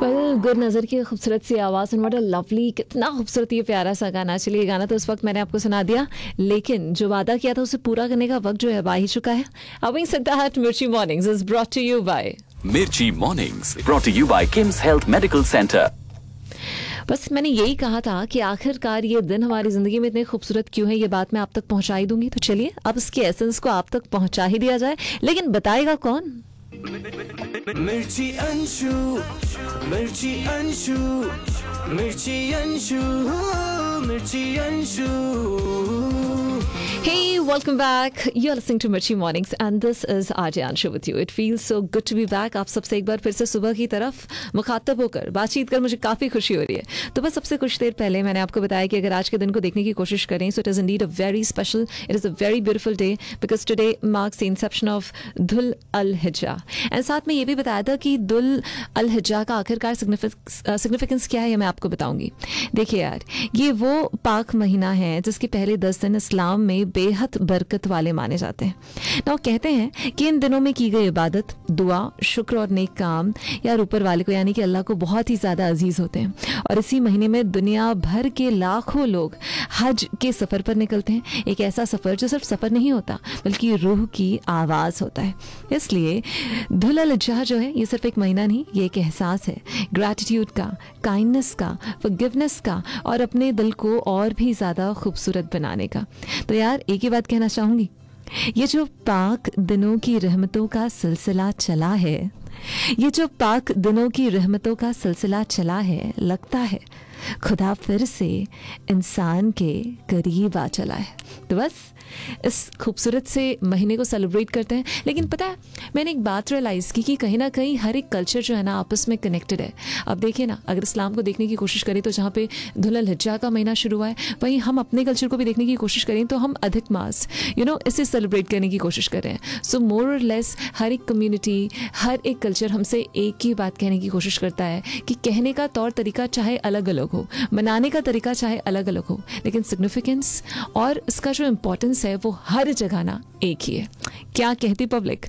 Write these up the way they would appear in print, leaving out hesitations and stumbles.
Well good नज़र की खूबसूरत सी आवाज़, व्हाट अ लवली, कितना खूबसूरत ये प्यारा सा गाना। चलिए ये गाना तो उस वक्त मैंने आपको सुना दिया, लेकिन जो वादा किया था उसे पूरा करने का वक्त जो है आ ही चुका है। अभी सकता है मिर्ची mornings is brought to you bye Mirchi Mornings, brought to you by Kim's Health Medical Center. बस मैंने यही कहा था कि आखिरकार ये दिन हमारी ज़िंदगी में इतने खूबसूरत क्यों है, ये बात मैं आप तक पहुंचा ही दूंगी। तो चलिए अब इसके एसेंस को आप तक पहुंचा ही दिया जाए, लेकिन बताएगा कौन? मिर्ची अंशु, मिर्ची अंशु, मिर्ची अंशु, मिर्ची Anshu. Hey, welcome back. You're listening to Mirchi Mornings and this is RJ Anshu with you. It feels so good to be back. आप सबसे एक बार फिर से सुबह की तरफ मुखातब होकर बातचीत कर मुझे काफ़ी खुशी हो रही है। तो बस सबसे कुछ देर पहले मैंने आपको बताया कि अगर आज के दिन को देखने की कोशिश करें, so it is indeed a very special, it is a very beautiful day because today marks the inception of धुल अल हिज्जा। एंड साथ में ये भी बताया था कि धुल अल हिज्जा का आखिरकार सिग्निफिकेंस क्या है, ये मैं आपको बताऊंगी। देखिए यार, ये वो पाक महीना है जिसके पहले 10 दिन इस्लाम में बेहद बरकत वाले माने जाते हैं ना। वो कहते हैं कि इन दिनों में की गई इबादत, दुआ, शुक्र और नेक काम यार ऊपर वाले को यानी कि अल्लाह को बहुत ही ज़्यादा अजीज होते हैं। और इसी महीने में दुनिया भर के लाखों लोग हज के सफ़र पर निकलते हैं। एक ऐसा सफ़र जो सिर्फ सफ़र नहीं होता बल्कि रूह की आवाज़ होता है। इसलिए धुल अल हिज्जा जो है ये सिर्फ एक महीना नहीं, ये एक एहसास है ग्रैटिट्यूड का, काइंडनेस का, फॉरगिवनेस का और अपने दिल को और भी ज़्यादा खूबसूरत बनाने का। तो यार एक ही बात कहना चाहूँगी, ये जो पाक दिनों की रहमतों का सिलसिला चला है, ये जो पाक दिनों की रहमतों का सिलसिला चला है, लगता है खुदा फिर से इंसान के करीब आ चला है। तो बस इस खूबसूरत से महीने को सेलिब्रेट करते हैं। लेकिन पता है, मैंने एक बात रियलाइज़ की कि कहीं ना कहीं हर एक कल्चर जो है ना आपस में कनेक्टेड है। अब देखिए ना, अगर इस्लाम को देखने की कोशिश करें तो जहाँ पे धुल अल हिज्जा का महीना शुरू हुआ है, वहीं हम अपने कल्चर को भी देखने की कोशिश करें तो हम अधिक मास इसे सेलिब्रेट करने की कोशिश कर रहे हैं। सो मोर और लेस हर एक कम्युनिटी, हर एक कल्चर हमसे एक ही बात कहने की कोशिश करता है कि कहने का तौर तरीका चाहे अलग अलग हो, मनाने का तरीका चाहे अलग अलग हो, लेकिन सिग्निफिकेंस और इसका जो इम्पोर्टेंस है वो हर जगह ना एक ही है। क्या कहती public?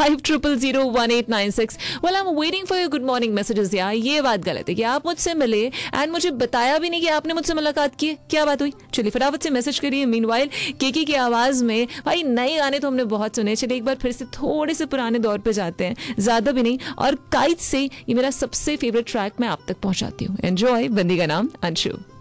50001896। Well I am waiting for your good morning messages. यार ये बात गलत है कि आप मुझसे मिले एंड मुझे बताया भी नहीं कि आपने मुझसे मुलाकात की है। क्या बात हुई? चलिए फटाफट से मैसेज करिए। मीनवाइल केकी की आवाज में भाई नए गाने तो हमने बहुत सुने, चलिए एक बार फिर से थोड़े से पुराने दौर पे जाते हैं, ज्यादा भी नहीं। और काइट से ये मेरा सबसे फेवरेट ट्रैक मैं आप तक पहुंचाती हूँ। एंजॉय। बंदी का नाम अंशु।